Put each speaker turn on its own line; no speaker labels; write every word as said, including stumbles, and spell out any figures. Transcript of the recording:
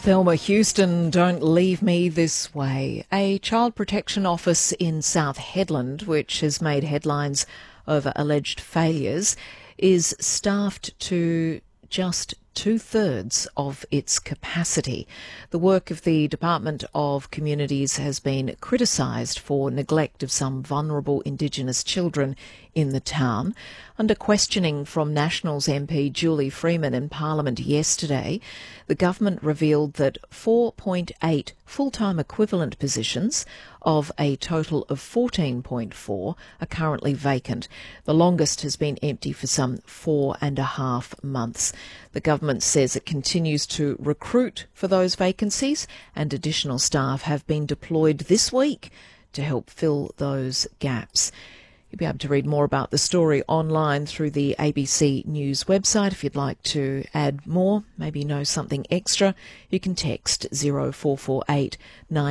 Thelma Houston, don't leave me this way. A child protection office in South Hedland, which has made headlines over alleged failures, is staffed to just two-thirds of its capacity. The work of the Department of Communities has been criticised for neglect of some vulnerable Indigenous children in the town. Under questioning from Nationals M P Julie Freeman in Parliament yesterday, the government revealed that four point eight full-time equivalent positions of a total of fourteen point four are currently vacant. The longest has been empty for some four and a half months. The government says it continues to recruit for those vacancies, and additional staff have been deployed this week to help fill those gaps. You'll be able to read more about the story online through the A B C News website. If you'd like to add more, maybe know something extra, you can text zero four four eight nine